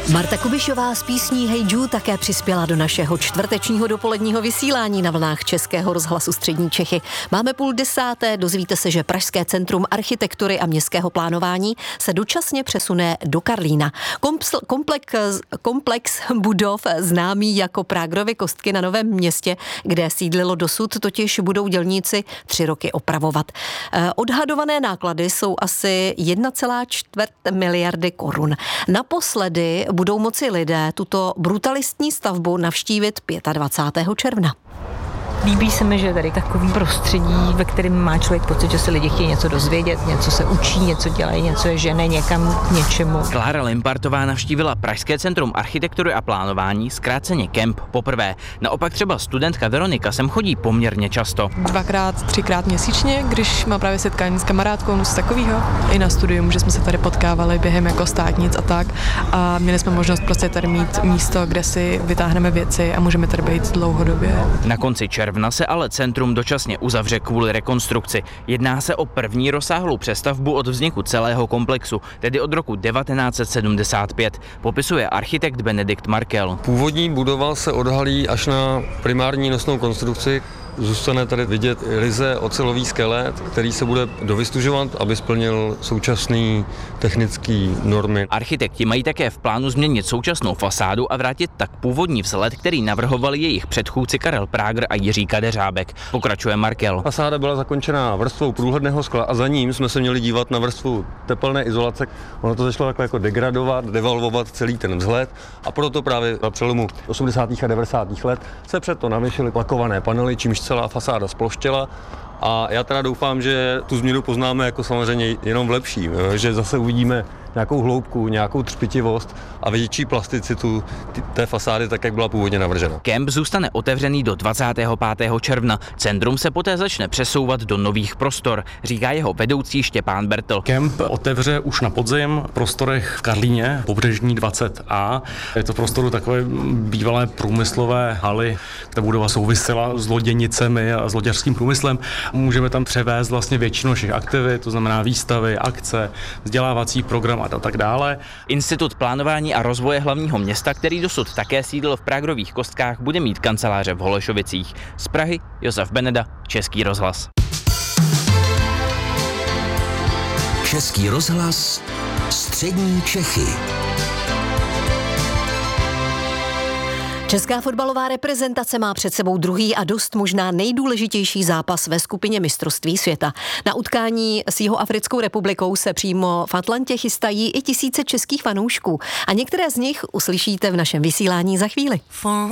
Marta Kubišová z písní Hey Jude také přispěla do našeho čtvrtečního dopoledního vysílání na vlnách Českého rozhlasu Střední Čechy. Máme 9:30, dozvíte se, že Pražské centrum architektury a městského plánování se dočasně přesune do Karlína. Komplex budov známý jako Prágrovy kostky na Novém Městě, kde sídlilo dosud, totiž budou dělníci 3 roky opravovat. Odhadované náklady jsou asi 1,4 miliardy korun. Naposledy budou moci lidé tuto brutalistní stavbu navštívit 25. června. Líbí se mi, že je tady takový prostředí, ve kterém má člověk pocit, že se lidi chtějí něco dozvědět, něco se učí, něco dělají, něco je žene někam k něčemu. Klára Limpartová navštívila Pražské centrum architektury a plánování, zkráceně KEMP, poprvé. Naopak třeba studentka Veronika sem chodí poměrně často. 2x, 3x měsíčně, když má právě setkání s kamarádkou, něco takového. I na studium, že jsme se tady potkávali během jako státnic a tak. A měli jsme možnost prostě tady mít místo, kde si vytáhneme věci a můžeme tady být dlouhodobě. Na konci června se ale centrum dočasně uzavře kvůli rekonstrukci. Jedná se o první rozsáhlou přestavbu od vzniku celého komplexu, tedy od roku 1975, popisuje architekt Benedikt Markel. Původní budova se odhalí až na primární nosnou konstrukci. Zůstane tady vidět ryze ocelový skelet, který se bude dovystužovat, aby splnil současný technický normy. Architekti mají také v plánu změnit současnou fasádu a vrátit tak původní vzhled, který navrhovali jejich předchůdci Karel Prágr a Jiří Kadeřábek, pokračuje Markel. Fasáda byla zakončena vrstvou průhledného skla a za ním jsme se měli dívat na vrstvu tepelné izolace. Ono to začalo takhle jako degradovat, devalvovat celý ten vzhled a proto právě na přelomu 80. a 90. let se před to navěšily lakované panely, čímž celá fasáda sploštěla a já teda doufám, že tu změnu poznáme jako samozřejmě jenom v lepším, že zase uvidíme nějakou hloubku, nějakou třpitivost a větší plasticitu té fasády, tak jak byla původně navržena. KEMP zůstane otevřený do 25. června. Centrum se poté začne přesouvat do nových prostor, říká jeho vedoucí Štěpán Bertl. KEMP otevře už na podzim v prostorech v Karlíně, Pobřežní 20A. Je to v prostoru takové bývalé průmyslové haly, ta budova souvisela s loděnicemi a s loďařským průmyslem. Můžeme tam převést vlastně většinu našich aktivit, to znamená výstavy, akce, vzdělávací program a tak dále. Institut plánování a rozvoje hlavního města, který dosud také sídlil v Prágrových kostkách, bude mít kanceláře v Holešovicích. Z Prahy Josef Beneda, Český rozhlas. Český rozhlas, Střední Čechy. Česká fotbalová reprezentace má před sebou druhý a dost možná nejdůležitější zápas ve skupině mistrovství světa. Na utkání s Jihoafrickou republikou se přímo v Atlantě chystají i tisíce českých fanoušků a některé z nich uslyšíte v našem vysílání za chvíli.